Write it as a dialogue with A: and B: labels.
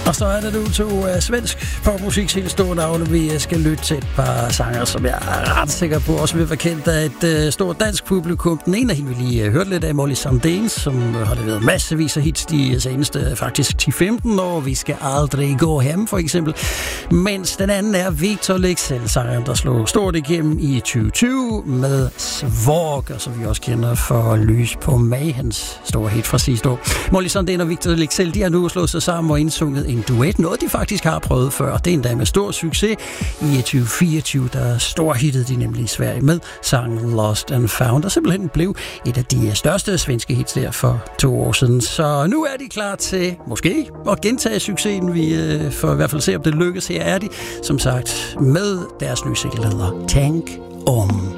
A: Og så er det nu to svensk popmusiks helt store navne. Vi skal lytte til et par sanger, som jeg er ret sikker på også vil være kendt af et stort dansk publikum. Den ene af hende, vi lige hørt lidt af, Molly Sandén, som har leveret massevis af hits de seneste faktisk 10-15 år. Vi skal aldrig gå hjem, for eksempel. Mens den anden er Victor Leksell, sangeren, der slog stort igennem i 2020 med Svag, og som vi også kender for Lys på mag, hans store hit fra sidste år. Molly Sandén og Victor Leksell, de har nu slået sig sammen og indsunget en duet, noget de faktisk har prøvet før. Det er endda med stor succes. I 2024, der storhittede de nemlig i Sverige med sangen Lost and Found, og simpelthen blev et af de største svenske hits der for 2 år siden. Så nu er de klar til måske at gentage succesen. Vi får i hvert fald se, om det lykkes. Her er de, som sagt, med deres nye single, der hedder Tänk om.